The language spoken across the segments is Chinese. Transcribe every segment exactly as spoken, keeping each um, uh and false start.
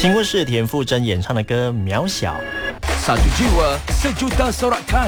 听过是田馥甄演唱的歌《渺小》。 Satu jiwa sejuta sorakan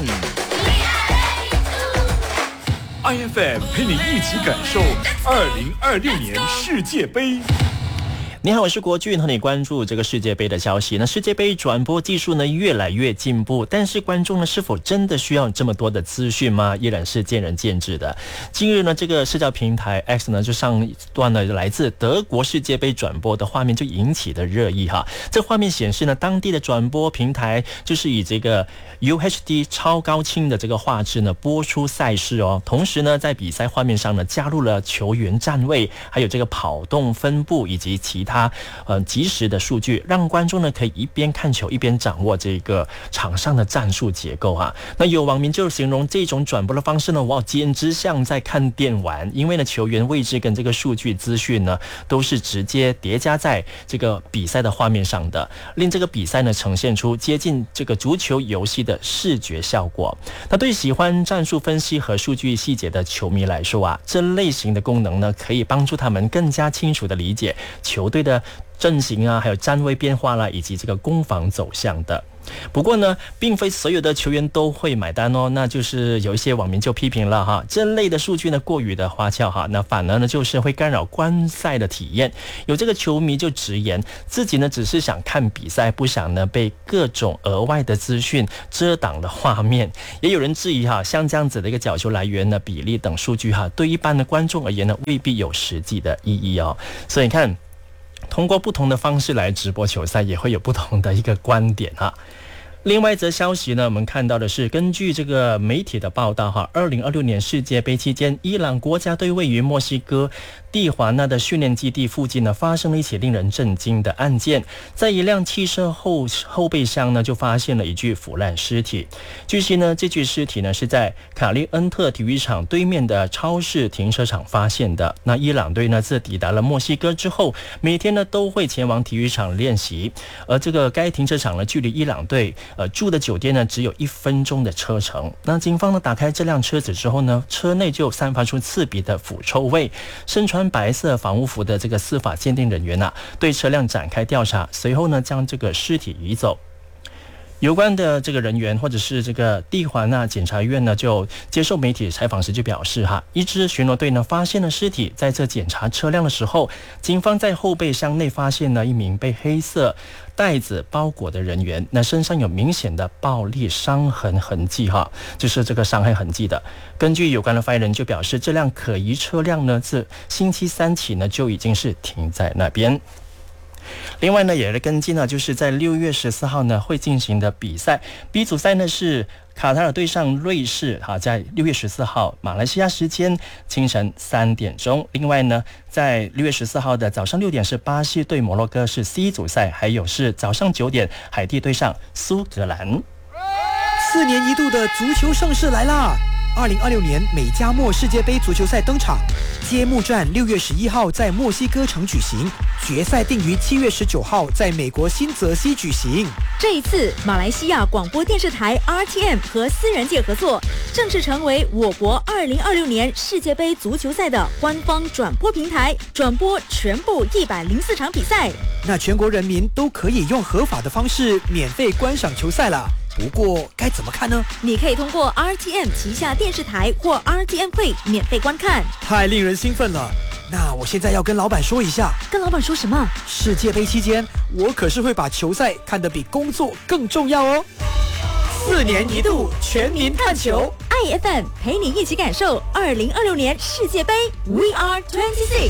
I F M 陪你一起感受二零二六年世界杯。 你好，我是国俊，和你关注这个世界杯的消息。那世界杯转播技术呢越来越进步，但是观众呢是否真的需要这么多的资讯吗？依然是见仁见智的。近日呢，这个社交平台 X 呢就上段了来自德国世界杯转播的画面，就引起的热议哈。这画面显示呢，当地的转播平台就是以这个 U H D 超高清的这个画质呢播出赛事哦，同时呢在比赛画面上呢加入了球员站位，还有这个跑动分布以及其他。它呃及时的数据，让观众呢可以一边看球一边掌握这个场上的战术结构啊。那有网民就形容这种转播的方式呢，哇，简直像在看电玩，因为呢球员位置跟这个数据资讯呢都是直接叠加在这个比赛的画面上的，令这个比赛呢呈现出接近这个足球游戏的视觉效果。那对喜欢战术分析和数据细节的球迷来说啊，这类型的功能呢可以帮助他们更加清楚的理解球队的阵型啊，还有站位变化啦，以及这个攻防走向的。不过呢，并非所有的球员都会买单哦，那就是有一些网民就批评了哈，这类的数据呢过于的花俏哈，那反而呢就是会干扰观赛的体验。有这个球迷就直言，自己呢只是想看比赛，不想呢被各种额外的资讯遮挡了画面。也有人质疑哈，像这样子的一个角球来源呢、比例等数据哈，对一般的观众而言呢，未必有实际的意义哦。所以你看，通过不同的方式来直播球赛，也会有不同的一个观点哈。另外一则消息呢，我们看到的是，根据这个媒体的报道哈，二零二六年世界杯期间，伊朗国家队位于墨西哥蒂华纳的训练基地附近呢，发生了一起令人震惊的案件。在一辆汽车后后备箱呢，就发现了一具腐烂尸体。据悉呢，这具尸体呢是在卡利恩特体育场对面的超市停车场发现的。那伊朗队呢，自抵达了墨西哥之后，每天呢都会前往体育场练习，而这个该停车场呢，距离伊朗队呃，住的酒店呢只有一分钟的车程。那警方呢打开这辆车子之后呢，车内就散发出刺鼻的腐臭味。身穿白色防护服的这个司法鉴定人员啊，对车辆展开调查，随后呢将这个尸体移走。有关的这个人员或者是这个蒂华纳检察院呢，就接受媒体采访时就表示哈，一支巡逻队呢发现了尸体，在这检查车辆的时候，警方在后备箱内发现了一名被黑色袋子包裹的人员，那身上有明显的暴力伤痕痕迹哈，就是这个伤害痕迹的。根据有关的发言人就表示，这辆可疑车辆呢自星期三起呢就已经是停在那边。另外呢，也来跟进呢，就是在六月十四号呢会进行的比赛 B 组赛呢是卡塔尔对上瑞士哈，在六月十四号马来西亚时间清晨三点钟。另外呢，在六月十四号的早上六点是巴西对摩洛哥是 C 组赛，还有是早上九点海地对上苏格兰。 四年一度的足球盛世来啦！二零二六年美加墨世界杯足球赛登场，揭幕战六月十一号在墨西哥城举行，决赛定于七月十九号在美国新泽西举行。 这一次，马来西亚广播电视台 R T M 和私人界合作，正式成为我国二零二六年世界杯足球赛的官方转播平台，转播全部一百零四场比赛。 那全国人民都可以用合法的方式免费观赏球赛了。不过该怎么看呢？ 你可以通过 R T M 旗下电视台或 R T M Play 免费观看。 太令人兴奋了！那我现在要跟老板说一下。 跟老板说什么？ 世界杯期间，我可是会把球赛看得比工作更重要哦。四年一度全民看球 ，I F M 陪你一起感受二零二六年世界杯 We Are twenty-six。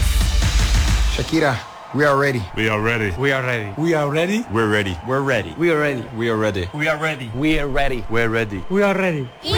Shakira，We are ready. We are ready. We are ready. We are ready. We're ready. We're ready. We are ready. We are ready. We are ready. We are ready. We're ready. We are ready. We are ready.